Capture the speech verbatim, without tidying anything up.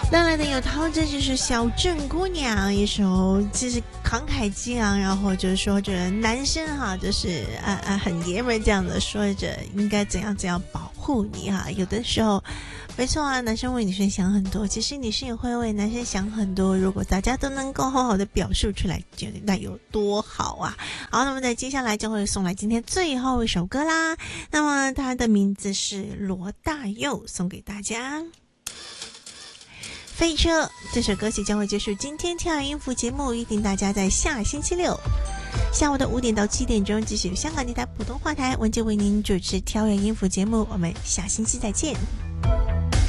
带来的有陶喆就是小镇姑娘一首，就是慷慨激昂，然后就是说这男生哈，就是啊啊很爷们这样的说着应该怎样怎样保护你哈。有的时候没错啊，男生为女生想很多，其实女生也会为男生想很多，如果大家都能够好好的表述出来，觉得那有多好啊。好，那么在接下来就会送来今天最后一首歌啦，那么它的名字是罗大佑，送给大家飞车。这首歌曲将会结束今天跳跃音符节目，预定大家在下星期六下午的五点到七点钟继续香港电台普通话台文杰为您主持跳跃音符节目，我们下星期再见。